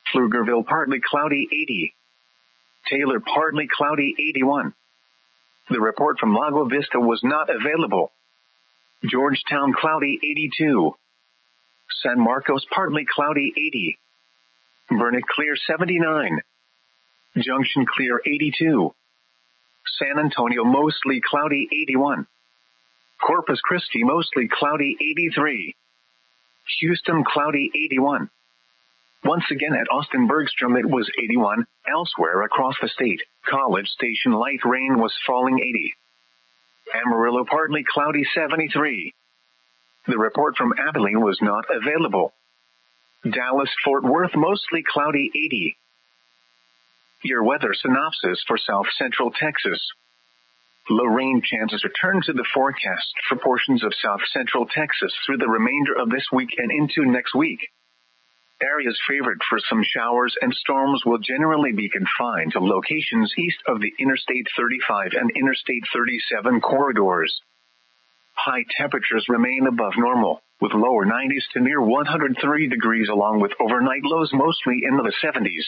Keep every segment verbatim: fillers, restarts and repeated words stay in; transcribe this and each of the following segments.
Pflugerville partly cloudy eighty. Taylor partly cloudy eighty-one. The report from Lago Vista was not available. Georgetown cloudy eighty-two. San Marcos partly cloudy eighty. Burnet clear seventy-nine. Junction clear eighty-two. San Antonio mostly cloudy eighty-one. Corpus Christi mostly cloudy eighty-three. Houston cloudy eighty-one. Once again at Austin Bergstrom it was eighty-one. Elsewhere across the state, College Station light rain was falling eighty. Amarillo partly cloudy seventy-three. The report from Abilene was not available. Dallas Fort Worth mostly cloudy eighty. Your weather synopsis for South Central Texas. Low rain chances return to the forecast for portions of South Central Texas through the remainder of this week and into next week. Areas favored for some showers and storms will generally be confined to locations east of the Interstate thirty-five and Interstate thirty-seven corridors. High temperatures remain above normal, with lower nineties to near one hundred three degrees along with overnight lows mostly in the seventies.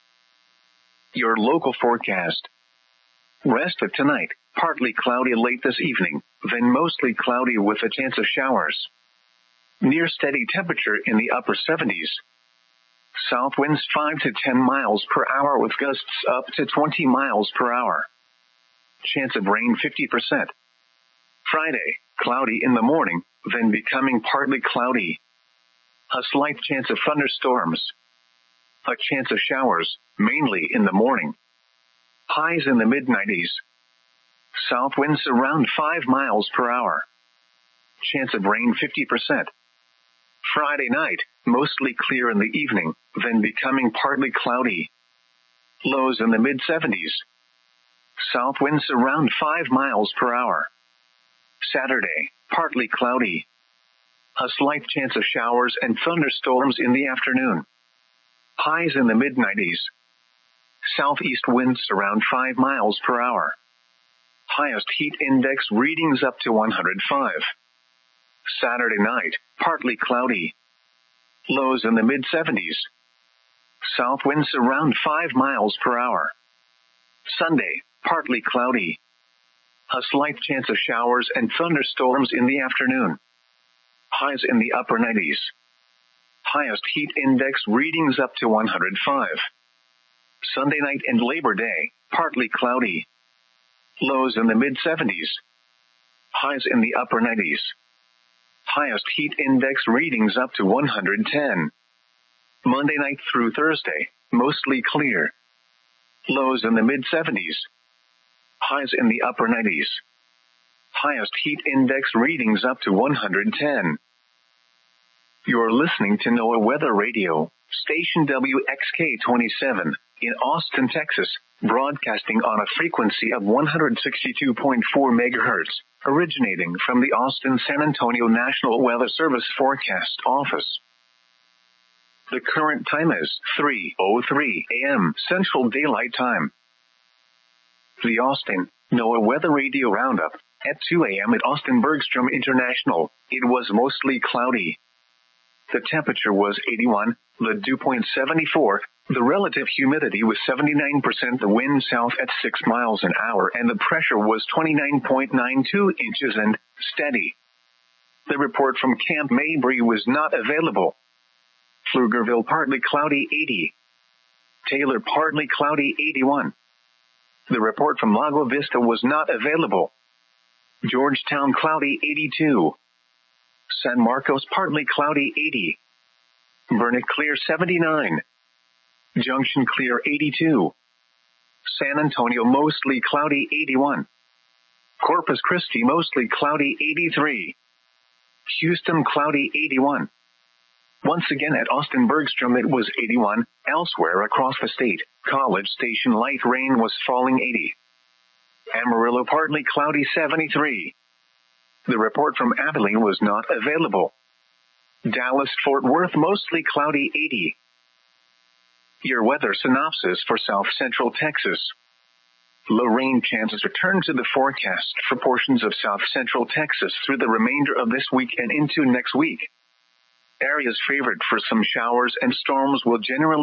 Your local forecast. Rest of tonight, partly cloudy late this evening, then mostly cloudy with a chance of showers. Near steady temperature in the upper seventies. South winds five to ten miles per hour with gusts up to twenty miles per hour. Chance of rain fifty percent. Friday, cloudy in the morning, then becoming partly cloudy. A slight chance of thunderstorms. A chance of showers, mainly in the morning. Highs in the mid nineties. South winds around five miles per hour. Chance of rain fifty percent. Friday night, mostly clear in the evening, then becoming partly cloudy. Lows in the mid seventies. South winds around five miles per hour. Saturday, partly cloudy. A slight chance of showers and thunderstorms in the afternoon. Highs in the mid nineties. Southeast winds around five miles per hour. Highest heat index readings up to one hundred five. Saturday night, partly cloudy. Lows in the mid seventies. South winds around five miles per hour. Sunday, partly cloudy. A slight chance of showers and thunderstorms in the afternoon. Highs in the upper nineties. Highest heat index readings up to one hundred five. Sunday night and Labor Day, partly cloudy. Lows in the mid seventies. Highs in the upper nineties. Highest heat index readings up to one hundred ten. Monday night through Thursday, mostly clear. Lows in the mid seventies. Highs in the upper nineties. Highest heat index readings up to one hundred ten. You're listening to NOAA Weather Radio, station W X K twenty-seven, in Austin, Texas, broadcasting on a frequency of one hundred sixty-two point four megahertz, originating from the Austin-San Antonio National Weather Service Forecast Office. The current time is three oh three a.m. Central Daylight Time. The Austin NOAA Weather Radio Roundup. At two a.m. at Austin Bergstrom International, it was mostly cloudy. The temperature was eighty-one, the dew point seventy-four, the relative humidity was seventy-nine percent, the wind south at six miles an hour, and the pressure was twenty-nine point nine two inches and steady. The report from Camp Mabry was not available. Pflugerville partly cloudy eighty. Taylor partly cloudy eighty-one. The report from Lago Vista was not available. Georgetown cloudy eighty-two. San Marcos partly cloudy eighty. Burnet clear seventy-nine. Junction clear eighty-two. San Antonio mostly cloudy eighty-one. Corpus Christi mostly cloudy eighty-three. Houston cloudy eighty-one. Once again at Austin Bergstrom it was eighty-one. Elsewhere across the state, College Station light rain was falling eighty. Amarillo partly cloudy seventy-three. The report from Abilene was not available. Dallas Fort Worth mostly cloudy eighty. Your weather synopsis for South Central Texas. Low rain chances return to the forecast for portions of South Central Texas through the remainder of this week and into next week. Areas favored for some showers and storms will generally